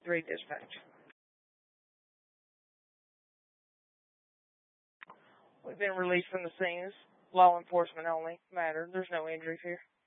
3 dispatch. We've been released from the scene. Law enforcement only matter. There's no injuries here.